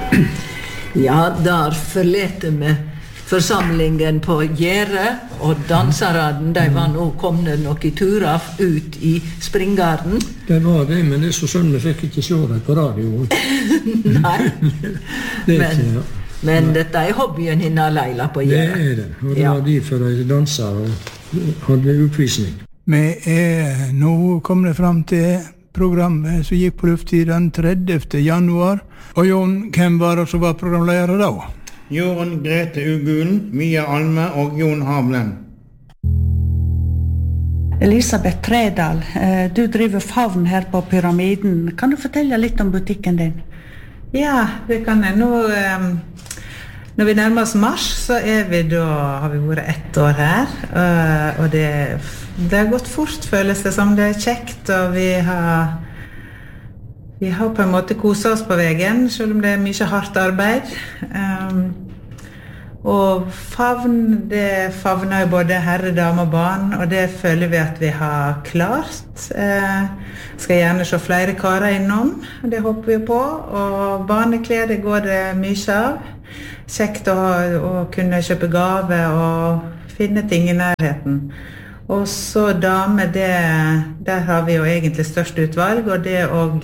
Ja, der forlete vi forsamlingen på Gjære, og danseraden, de var nå kommet noen turer ut I springgarden. Det var det, men det så sånn vi fikk ikke se det på radio. Nei, det men dette hobbyen hinna Leila på Gjære. Det det, og det var derfor de danset og hadde oppvisning. Vi nå kommet frem til programmet som gikk på lufttid den 30. januar. Og Jon, hvem var det som var programleder da? Jorunn Grete Ugulen, Mia Alme og Jon Havlen. Elisabeth Tredal, du driver Favn her på Pyramiden. Kan du fortelle litt om butikken din? Ja, det kan jeg. Nå, når vi nærmer oss mars, så har vi vært 1 år her. Og det har gått fort, føles det som. Det kjekt, og vi har på en måte koset oss på veien, selv om det mye hardt arbeid. Og Favn, det favner jo både herre, dame og barn, og det føler vi at vi har klart. Skal gjerne se flere karer innom, det håper vi på. Og barneklær, det går det mye av. Kjekt å kunne kjøpe gave og finne ting I nærheten. Og så dame, der har vi jo egentlig størst utvalg, og det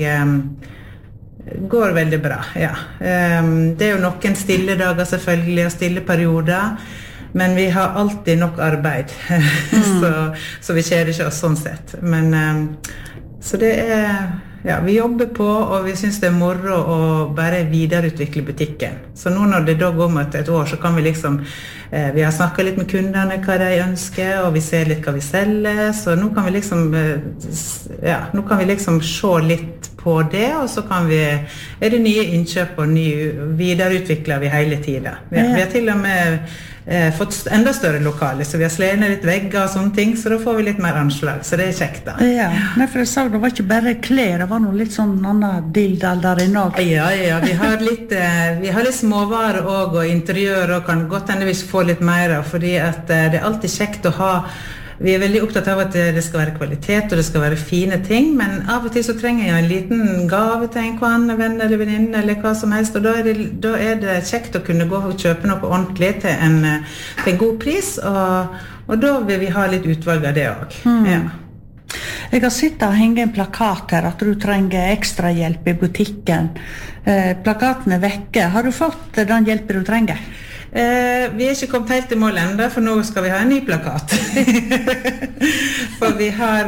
går veldig bra, ja. Det jo noen stille dager selvfølgelig, og stille perioder, men vi har alltid nok arbeid, så vi kjeder ikke oss sånn sett. Men, så det ja, vi jobber på, og vi synes det moro å bare videreutvikle butikken. Så nå når det da går mot 1 år, så kan vi liksom, vi har snakket litt med kundene hva de ønsker, og vi ser litt hva vi selger, så nå kan vi liksom, nå kan vi liksom se litt på det, og så kan vi, det nye innkjøp og videreutvikler vi hele tiden. Vi har til og med fått enda større lokale, så vi har slenet litt vegger og sånne ting, så da får vi litt mer anslag, så det kjekt da. Ja, for jeg sa det var ikke bare klær, det var noe litt sånn annen dildal der inne også. Ja, vi har litt småvarer og interiør, og kan godt hende vi får litt mer, fordi at det alltid kjekt å ha. Vi veldig opptatt av at det skal være kvalitet, og det skal være fine ting, men av og til så trenger jeg en liten gave til en venn eller venninne, eller hva som helst, og da det kjekt å kunne gå og kjøpe noe ordentlig til en god pris, og da vil vi ha litt utvalg av det også. Ja. Jeg har sittet og hengt en plakat her, at du trenger ekstra hjelp I butikken. Plakaten vekke. Har du fått den hjelpen du trenger? Vi ikke kommet helt I mål enda, for nå skal vi ha en ny plakat. For vi har,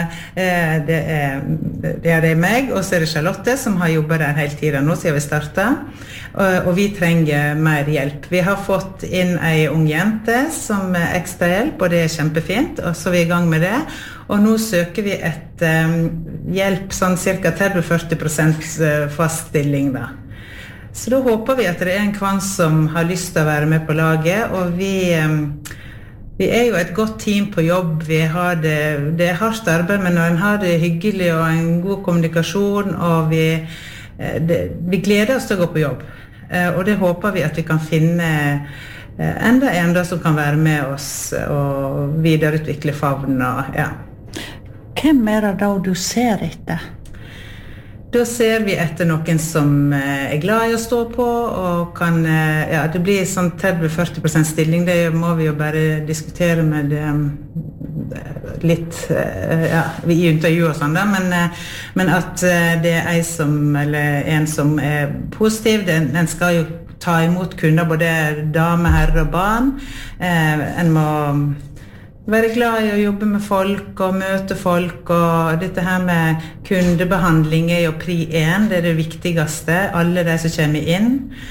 det meg, og så det Charlotte, som har jobbet der hele tiden nå, siden vi startet. Og vi trenger mer hjelp. Vi har fått inn en ung jente som ekstra hjelp, og det kjempefint, og så vi I gang med det. Og nå søker vi et hjelp, sånn cirka 30-40% fast stilling da. Så da håper vi at det en kvans som har lyst til å være med på laget, og vi jo et godt team på jobb. Vi har det hardt arbeid, men når en har det hyggelig og en god kommunikasjon, og vi gleder oss til å gå på jobb. Og det håper vi at vi kan finne enda en som kan være med oss og videreutvikle Favn. Ja. Hvem det da du ser etter? Da ser vi etter noen som glad I å stå på, og kan, ja, det blir sånn 30-40% stilling, det må vi jo bare diskutere med litt, ja, I intervju og sånn da, men at det en som positiv, den skal jo ta imot kunder, både dame, herre og barn. En må være glad I å jobbe med folk og møte folk, og dette her med kundebehandling jo pri 1, det det viktigste, alle de som kommer inn.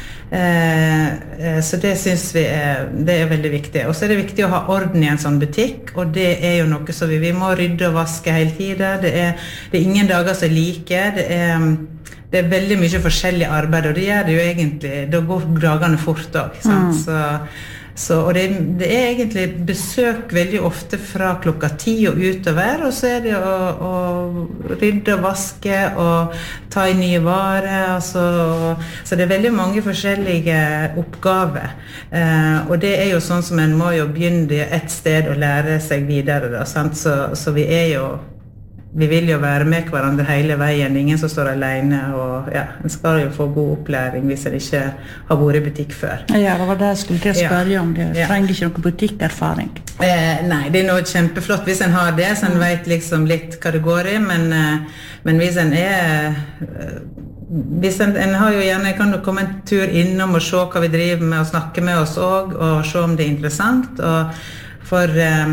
Så det synes vi det veldig viktig. Og så det viktig å ha orden I en sånn butikk, og det jo noe så vi må rydde og vaske hele tiden. Det ingen dager som like, det veldig mye forskjellig arbeid, og det gjør det jo egentlig, da går dagene fort også, og det egentlig besøk veldig ofte fra klokka 10 og utover, og så det å rydde og vaske og ta I nye varer, så det veldig mange forskjellige oppgaver, og det jo sånn som en må jo begynne et sted og lære seg videre da, sant? Så vi jo vi vil jo være med hverandre hele veien, ingen som står alene, og ja, en skal jo få god opplæring hvis en ikke har vært i butikk før. Ja, det var det jeg skulle til å spørre om, det trenger ikke noe butikkerfaring. Nei, det noe kjempeflott hvis en har det, så en vet liksom litt hva det går i, men hvis en hvis en har jo gjerne, kan jo komme en tur innom og se hva vi driver med og snakke med oss også, og se om det er interessant, og for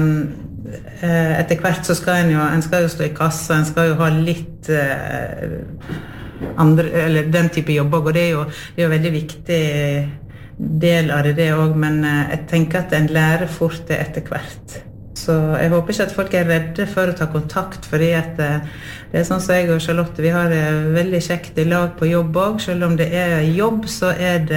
etter hvert så skal en skal jo stå i kassa, en skal jo ha litt andre, eller den type jobb, og det er jo veldig viktig del av det også, men jeg tenker at en lærer fort det etter hvert. Så jeg håper ikke at folk er redde for å ta kontakt, fordi at det er sånn som jeg og Charlotte, vi har det veldig kjekt i lag på jobb også. Selv om det er jobb, så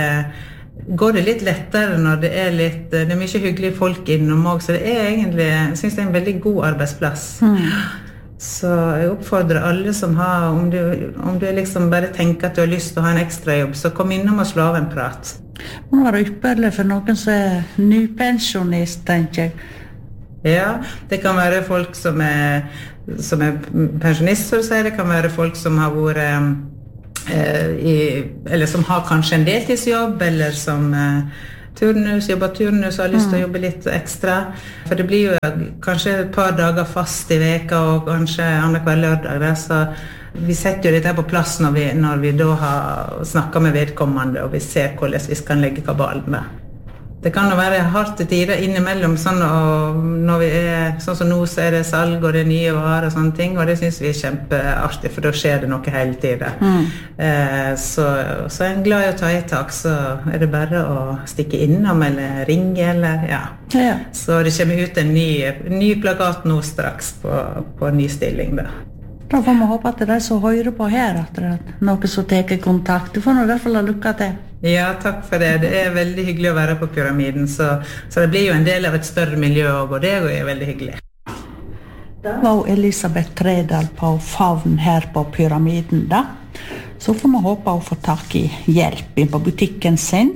går det litt lettere når det er mye hyggelige folk innom også, så det er egentlig, jeg synes det er en veldig god arbeidsplass. Så jeg oppfordrer alle som har, om du liksom bare tenker at du har lyst til å ha en ekstra jobb, så kom innom og slå av en prat. Det må være ypperlig for noen som er nypensjonist, tenker jeg. Ja, det kan være folk som er pensjonister, det kan være folk som har vært eller som har kanskje en deltidsjobb, eller som jobber turnus og har lyst til å jobbe litt ekstra. For det blir jo kanskje et par dager fast i veka, og kanskje annenhver lørdag, så vi setter jo dette på plass når vi da har snakket med vedkommende, og vi ser hvordan vi kan legge kabalen med. Det kan jo være hardt tider innimellom, sånn, og når vi sånn som nå, så er det salg, og det er nye varer og sånne ting, og det synes vi er kjempeartig, for da skjer det noe hele tiden. Så er en glad i å ta i tak, så er det bare å stikke innom, eller ringe, eller ja. Så det kommer ut en ny plakat nå straks på ny stilling da. Da får vi håpe at det er som hører på her, at det er noe som teker kontakt. Du får nå I hvert fall ha lykka til. Ja, takk for det. Det er veldig hyggelig å være på Pyramiden, så det blir jo en del av et større miljø også, og det er veldig hyggelig. Det var Elisabeth Tredal på Favn her på Pyramiden da. Så får vi håpe å få tak I hjelp inn på butikken sin.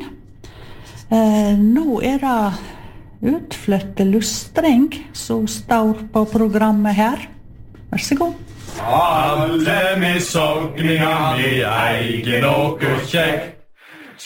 Nå er det utflytte lustring som står på programmet her. Vær så god. Alle med sogninga med egen og kjekk.